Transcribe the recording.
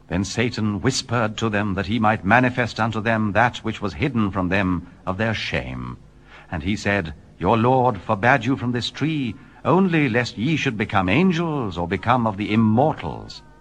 Then Satan whispered to them, that he might manifest unto them that which was hidden from them of their shame. And he said, Your Lord forbade you from this tree, only lest ye should become angels, or become of the immortals.